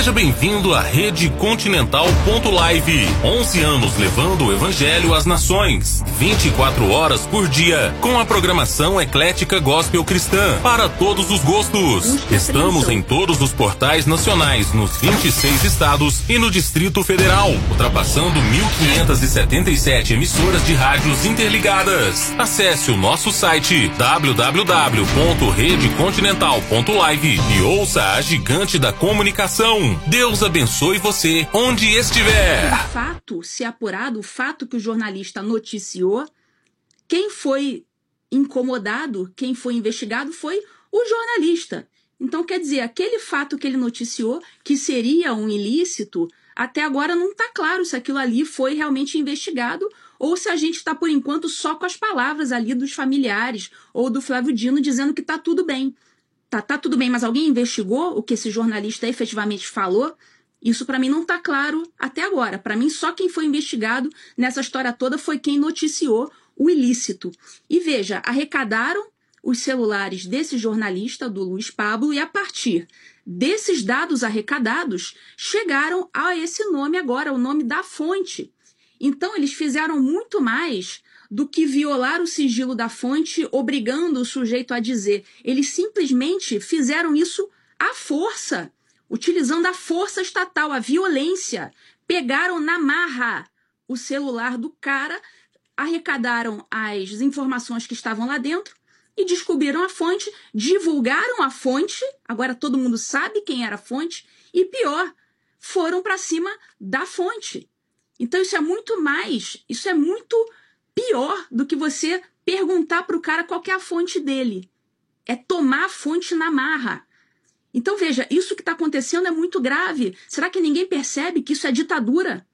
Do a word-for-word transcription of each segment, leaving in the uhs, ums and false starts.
Seja bem-vindo à Rede Continental ponto live. onze anos levando o Evangelho às nações. vinte e quatro horas por dia. Com a programação eclética gospel cristã. Para todos os gostos. Estamos em todos os portais nacionais, nos vinte e seis estados e no Distrito Federal. Ultrapassando mil quinhentas e setenta e sete emissoras de rádios interligadas. Acesse o nosso site w w w ponto rede continental ponto live e ouça a gigante da comunicação. Deus abençoe você onde estiver. O fato, se apurado, o fato que o jornalista noticiou, quem foi incomodado, quem foi investigado foi o jornalista. Então, quer dizer, aquele fato que ele noticiou, que seria um ilícito, até agora não está claro se aquilo ali foi realmente investigado ou se a gente está, por enquanto, só com as palavras ali dos familiares ou do Flávio Dino dizendo que está tudo bem. Tá, tá tudo bem, mas alguém investigou o que esse jornalista efetivamente falou? Isso para mim não tá claro até agora. Para mim, só quem foi investigado nessa história toda foi quem noticiou o ilícito. E veja, arrecadaram os celulares desse jornalista, do Luiz Pablo, e a partir desses dados arrecadados, chegaram a esse nome agora, o nome da fonte. Então, eles fizeram muito mais do que violar o sigilo da fonte, obrigando o sujeito a dizer. Eles simplesmente fizeram isso à força, utilizando a força estatal, a violência. Pegaram na marra o celular do cara, arrecadaram as informações que estavam lá dentro e descobriram a fonte, divulgaram a fonte, agora todo mundo sabe quem era a fonte, e pior, foram para cima da fonte. Então isso é muito mais, isso é muito pior do que você perguntar para o cara qual que é a fonte dele. É tomar a fonte na marra. Então, veja, isso que está acontecendo é muito grave. Será que ninguém percebe que isso é ditadura?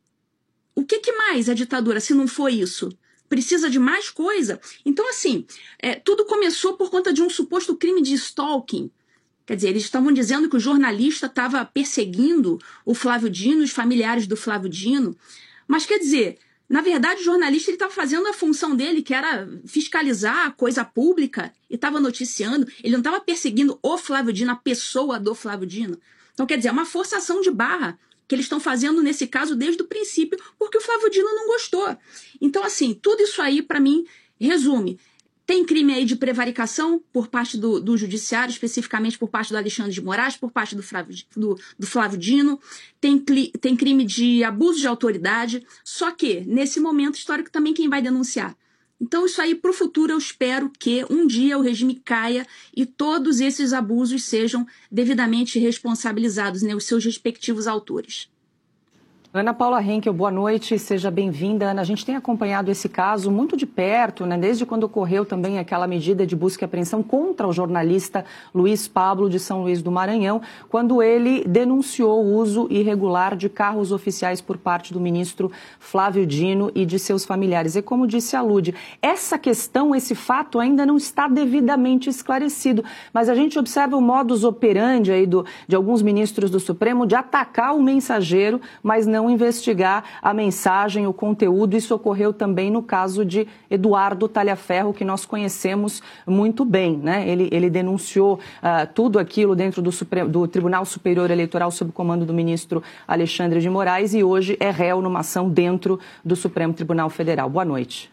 O que, que mais é ditadura se não for isso? Precisa de mais coisa? Então, assim, é, tudo começou por conta de um suposto crime de stalking. Quer dizer, eles estavam dizendo que o jornalista estava perseguindo o Flávio Dino, os familiares do Flávio Dino. Mas, quer dizer, na verdade, o jornalista estava fazendo a função dele, que era fiscalizar a coisa pública, e estava noticiando. Ele não estava perseguindo o Flávio Dino, a pessoa do Flávio Dino. Então, quer dizer, é uma forçação de barra que eles estão fazendo nesse caso desde o princípio, porque o Flávio Dino não gostou. Então, assim, tudo isso aí, para mim, resume. Tem crime aí de prevaricação por parte do, do judiciário, especificamente por parte do Alexandre de Moraes, por parte do Flávio, do, do Flávio Dino. Tem, tem crime de abuso de autoridade. Só que, nesse momento histórico, também quem vai denunciar? Então, isso aí, para o futuro, eu espero que um dia o regime caia e todos esses abusos sejam devidamente responsabilizados, né, os seus respectivos autores. Ana Paula Henkel, boa noite, seja bem-vinda. Ana, a gente tem acompanhado esse caso muito de perto, né? Desde quando ocorreu também aquela medida de busca e apreensão contra o jornalista Luiz Pablo de São Luís do Maranhão, quando ele denunciou o uso irregular de carros oficiais por parte do ministro Flávio Dino e de seus familiares. E como disse a Lud, essa questão, esse fato ainda não está devidamente esclarecido, mas a gente observa o modus operandi aí do, de alguns ministros do Supremo de atacar o mensageiro, mas não não investigar a mensagem, o conteúdo. Isso ocorreu também no caso de Eduardo Talhaferro, que nós conhecemos muito bem, né? Ele, ele denunciou uh, tudo aquilo dentro do, Supremo, do Tribunal Superior Eleitoral sob o comando do ministro Alexandre de Moraes e hoje é réu numa ação dentro do Supremo Tribunal Federal. Boa noite.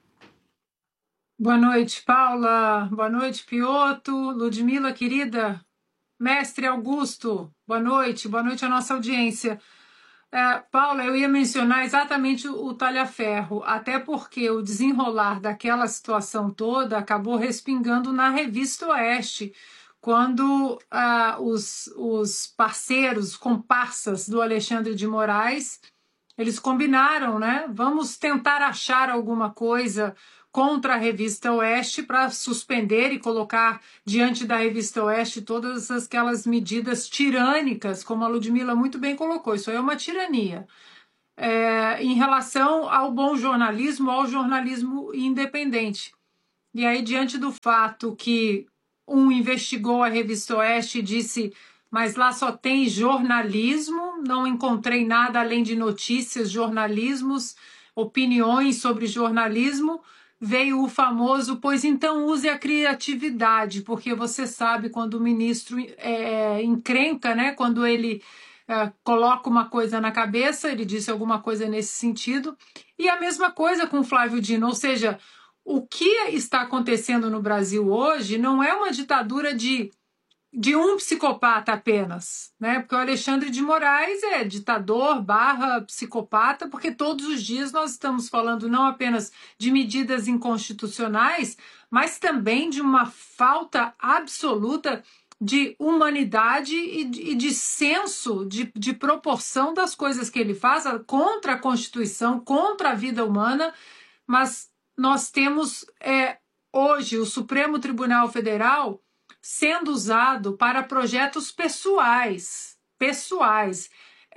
Boa noite, Paula. Boa noite, Pioto. Ludmila, querida. Mestre Augusto, boa noite. Boa noite à nossa audiência. É, Paula, eu ia mencionar exatamente o Talhaferro, até porque o desenrolar daquela situação toda acabou respingando na Revista Oeste, quando ah, os, os parceiros, comparsas do Alexandre de Moraes, eles combinaram, né? Vamos tentar achar alguma coisa contra a Revista Oeste para suspender e colocar diante da Revista Oeste todas aquelas medidas tirânicas, como a Ludmila muito bem colocou. Isso aí é uma tirania. É, em relação ao bom jornalismo, ao jornalismo independente. E aí, diante do fato que um investigou a Revista Oeste e disse, mas lá só tem jornalismo, não encontrei nada além de notícias, jornalismos, opiniões sobre jornalismo, veio o famoso, pois então use a criatividade, porque você sabe quando o ministro é, encrenca, né? Quando ele é, coloca uma coisa na cabeça, ele disse alguma coisa nesse sentido. E a mesma coisa com o Flávio Dino, ou seja, o que está acontecendo no Brasil hoje não é uma ditadura de de um psicopata apenas, né? Porque o Alexandre de Moraes é ditador barra psicopata, porque todos os dias nós estamos falando não apenas de medidas inconstitucionais, mas também de uma falta absoluta de humanidade e de, e de senso, de, de proporção das coisas que ele faz contra a Constituição, contra a vida humana, mas nós temos é, hoje o Supremo Tribunal Federal sendo usado para projetos pessoais, pessoais.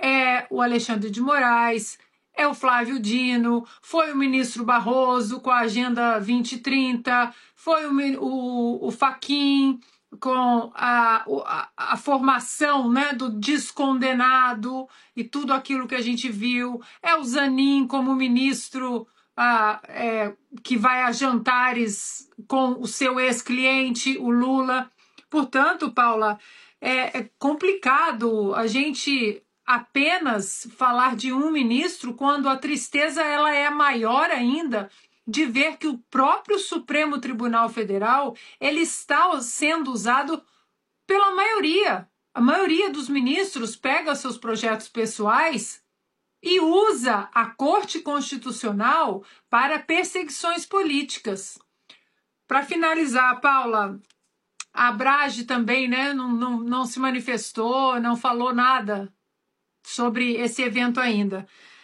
É o Alexandre de Moraes, é o Flávio Dino, foi o ministro Barroso com a Agenda vinte trinta, foi o, o, o Fachin com a, a, a formação, né, do descondenado e tudo aquilo que a gente viu, é o Zanin como ministro ah, é, que vai a jantares com o seu ex-cliente, o Lula. Portanto, Paula, é, é complicado a gente apenas falar de um ministro quando a tristeza ela é maior ainda de ver que o próprio Supremo Tribunal Federal ele está sendo usado pela maioria. A maioria dos ministros pega seus projetos pessoais e usa a Corte Constitucional para perseguições políticas. Para finalizar, Paula, a Abrage também, né, não, não, não se manifestou, não falou nada sobre esse evento ainda.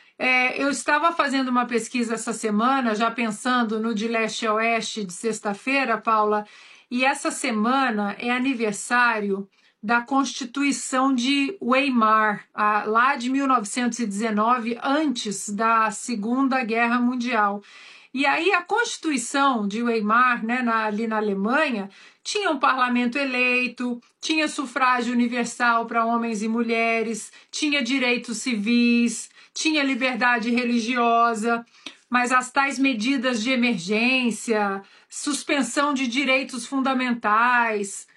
É, eu estava fazendo uma pesquisa essa semana, já pensando no de leste a oeste de sexta-feira, Paula, e essa semana é aniversário da Constituição de Weimar, a, lá de mil novecentos e dezenove, antes da Segunda Guerra Mundial. E aí a Constituição de Weimar, né, na, ali na Alemanha, tinha um parlamento eleito, tinha sufrágio universal para homens e mulheres, tinha direitos civis, tinha liberdade religiosa, mas as tais medidas de emergência, suspensão de direitos fundamentais,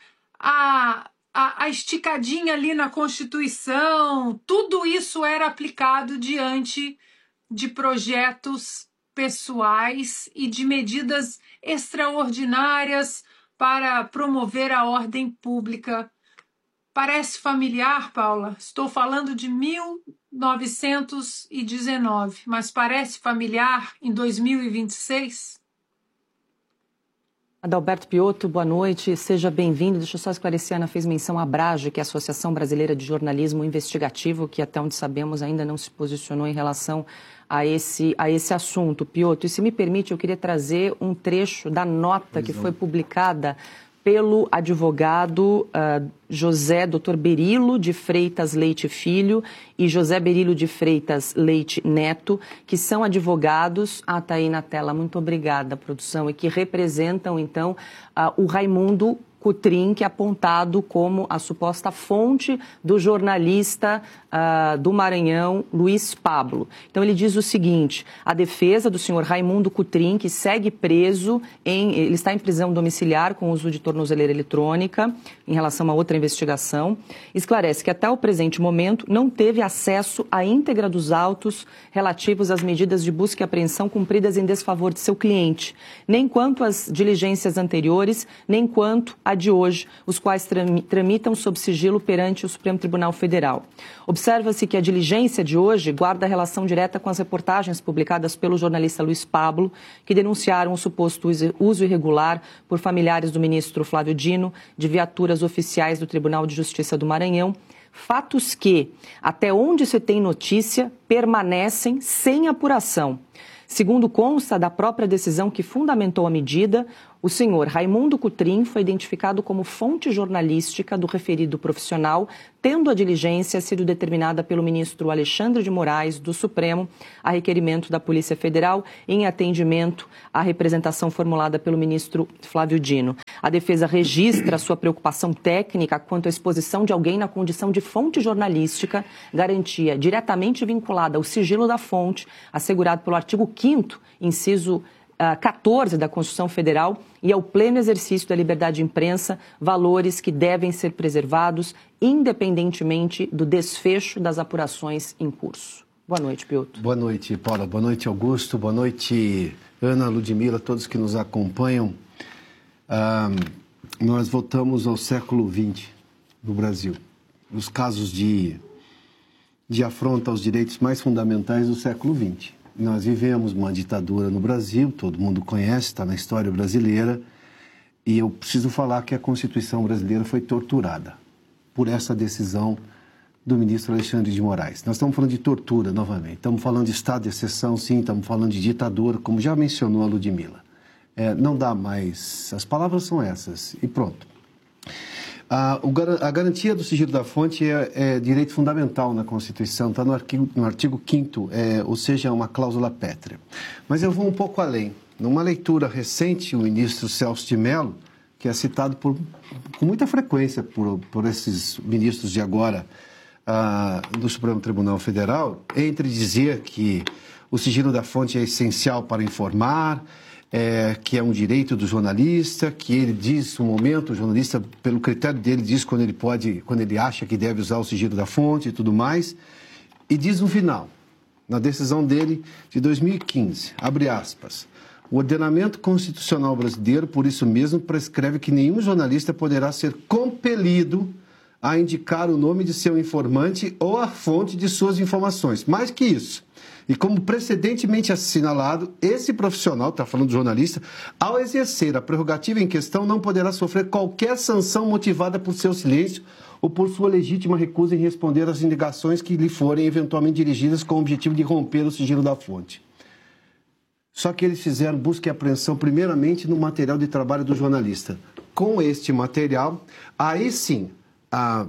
a, a, a esticadinha ali na Constituição, tudo isso era aplicado diante de projetos pessoais e de medidas extraordinárias para promover a ordem pública. Parece familiar, Paula? Estou falando de mil novecentos e dezenove, mas parece familiar em dois mil e vinte e seis? Adalberto Piotto, boa noite, seja bem-vindo. Deixa eu só esclarecer, a Ana fez menção à Abrage, que é a Associação Brasileira de Jornalismo Investigativo, que até onde sabemos ainda não se posicionou em relação a esse, a esse assunto. Piotto, e se me permite, eu queria trazer um trecho da nota que foi publicada pelo advogado uh, José doutor Berilo de Freitas Leite Filho e José Berilo de Freitas Leite Neto, que são advogados, ah, tá aí na tela, muito obrigada, produção, e que representam, então, uh, o Raimundo Cotrim, que é apontado como a suposta fonte do jornalista uh, do Maranhão, Luiz Pablo. Então, ele diz o seguinte: a defesa do senhor Raimundo Cotrim, que segue preso, em, ele está em prisão domiciliar com uso de tornozeleira eletrônica, em relação a outra investigação, esclarece que até o presente momento não teve acesso à íntegra dos autos relativos às medidas de busca e apreensão cumpridas em desfavor de seu cliente, nem quanto às diligências anteriores, nem quanto a de hoje, os quais tramitam sob sigilo perante o Supremo Tribunal Federal. Observa-se que a diligência de hoje guarda relação direta com as reportagens publicadas pelo jornalista Luiz Pablo, que denunciaram o suposto uso irregular por familiares do ministro Flávio Dino de viaturas oficiais do Tribunal de Justiça do Maranhão, fatos que, até onde se tem notícia, permanecem sem apuração. Segundo consta da própria decisão que fundamentou a medida, o senhor Raimundo Cotrim foi identificado como fonte jornalística do referido profissional, tendo a diligência sido determinada pelo ministro Alexandre de Moraes, do Supremo, a requerimento da Polícia Federal, em atendimento à representação formulada pelo ministro Flávio Dino. A defesa registra sua preocupação técnica quanto à exposição de alguém na condição de fonte jornalística, garantia diretamente vinculada ao sigilo da fonte, assegurado pelo artigo quinto, inciso quatorze da Constituição Federal e ao pleno exercício da liberdade de imprensa, valores que devem ser preservados independentemente do desfecho das apurações em curso. Boa noite, Piotr. Boa noite, Paula. Boa noite, Augusto. Boa noite, Ana, Ludmila, todos que nos acompanham. Ah, nós voltamos ao século vinte no Brasil. Os casos de, de afronta aos direitos mais fundamentais do século vinte. Nós vivemos uma ditadura no Brasil, todo mundo conhece, está na história brasileira, e eu preciso falar que a Constituição brasileira foi torturada por essa decisão do ministro Alexandre de Moraes. Nós estamos falando de tortura, novamente. Estamos falando de estado de exceção, sim, estamos falando de ditadura, como já mencionou a Ludmila. É, não dá mais... As palavras são essas, e pronto. A, o, a garantia do sigilo da fonte é, é direito fundamental na Constituição, está no artigo, no artigo quinto, é, ou seja, uma cláusula pétrea. Mas eu vou um pouco além. Numa leitura recente, o ministro Celso de Mello, que é citado por, com muita frequência por, por esses ministros de agora, Ah, do Supremo Tribunal Federal, entre dizer que o sigilo da fonte é essencial para informar, é, que é um direito do jornalista, que ele diz, no momento, o jornalista, pelo critério dele, diz quando ele pode, quando ele acha que deve usar o sigilo da fonte e tudo mais, e diz no final, na decisão dele de dois mil e quinze, abre aspas, o ordenamento constitucional brasileiro, por isso mesmo, prescreve que nenhum jornalista poderá ser compelido a indicar o nome de seu informante ou a fonte de suas informações. Mais que isso, e como precedentemente assinalado, esse profissional, está falando do jornalista, ao exercer a prerrogativa em questão, não poderá sofrer qualquer sanção motivada por seu silêncio ou por sua legítima recusa em responder às indagações que lhe forem eventualmente dirigidas com o objetivo de romper o sigilo da fonte. Só que eles fizeram busca e apreensão primeiramente no material de trabalho do jornalista. Com este material, aí sim, A,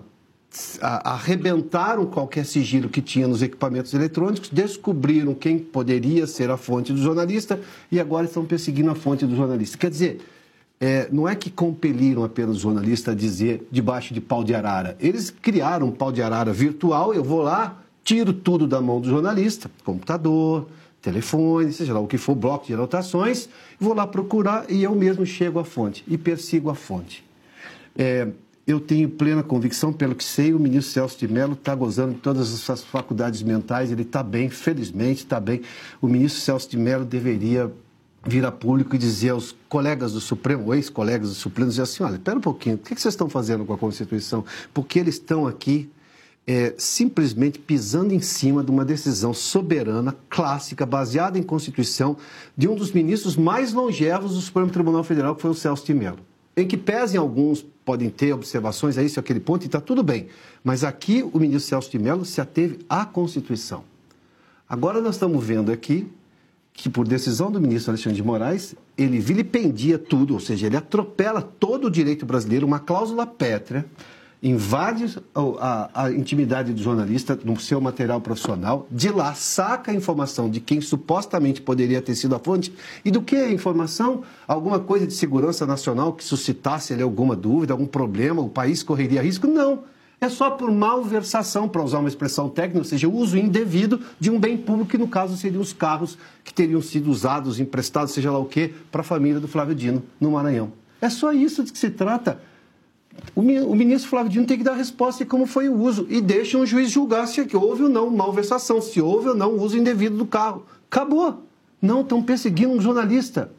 a, arrebentaram qualquer sigilo que tinha nos equipamentos eletrônicos, descobriram quem poderia ser a fonte do jornalista e agora estão perseguindo a fonte do jornalista. Quer dizer, é, não é que compeliram apenas o jornalista a dizer debaixo de pau de arara. Eles criaram um pau de arara virtual, eu vou lá, tiro tudo da mão do jornalista, computador, telefone, seja lá o que for, bloco de anotações, vou lá procurar e eu mesmo chego à fonte e persigo a fonte. É... Eu tenho plena convicção, pelo que sei, o ministro Celso de Mello está gozando de todas as suas faculdades mentais, ele está bem, felizmente está bem. O ministro Celso de Mello deveria vir a público e dizer aos colegas do Supremo, ex-colegas do Supremo, dizer assim, olha, espera um pouquinho, o que vocês estão fazendo com a Constituição? Porque eles estão aqui é, simplesmente pisando em cima de uma decisão soberana, clássica, baseada em Constituição, de um dos ministros mais longevos do Supremo Tribunal Federal, que foi o Celso de Mello. Em que pesem alguns, podem ter observações a isso e aquele ponto, e está tudo bem. Mas aqui o ministro Celso de Mello se ateve à Constituição. Agora nós estamos vendo aqui que, por decisão do ministro Alexandre de Moraes, ele vilipendia tudo, ou seja, ele atropela todo o direito brasileiro, uma cláusula pétrea, invade a, a intimidade do jornalista no seu material profissional, de lá saca a informação de quem supostamente poderia ter sido a fonte, e do que a informação? Alguma coisa de segurança nacional que suscitasse ali alguma dúvida, algum problema, o país correria risco? Não, é só por malversação, para usar uma expressão técnica, ou seja, o uso indevido de um bem público, que no caso seriam os carros que teriam sido usados, emprestados, seja lá o quê, para a família do Flávio Dino, no Maranhão. É só isso de que se trata. O ministro Flávio Dino tem que dar resposta de como foi o uso e deixa um juiz julgar se houve ou não malversação, se houve ou não uso indevido do carro. Acabou. Não, estão perseguindo um jornalista.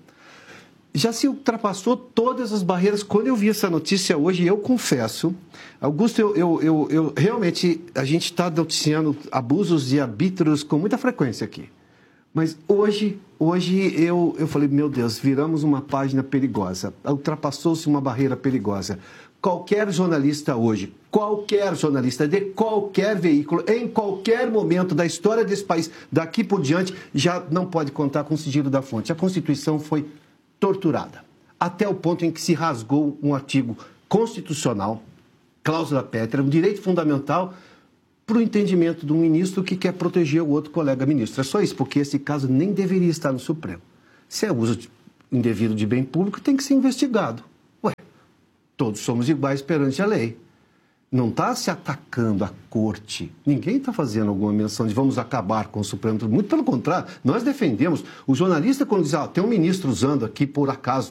Já se ultrapassou todas as barreiras. Quando eu vi essa notícia hoje, eu confesso, Augusto, eu, eu, eu, eu realmente, a gente está noticiando abusos e arbítrios com muita frequência aqui. Mas hoje, hoje eu, eu falei, meu Deus, viramos uma página perigosa. Ultrapassou-se uma barreira perigosa. Qualquer jornalista hoje, qualquer jornalista de qualquer veículo, em qualquer momento da história desse país, daqui por diante, já não pode contar com o sigilo da fonte. A Constituição foi torturada, até o ponto em que se rasgou um artigo constitucional, cláusula pétrea, um direito fundamental, para o entendimento de um ministro que quer proteger o outro colega ministro. É só isso, porque esse caso nem deveria estar no Supremo. Se é uso indevido de bem público, tem que ser investigado. Ué, todos somos iguais perante a lei. não está se atacando a corte. Ninguém está fazendo alguma menção de vamos acabar com o Supremo Tribunal. Muito pelo contrário, nós defendemos. O jornalista, quando diz, ah, tem um ministro usando aqui por acaso,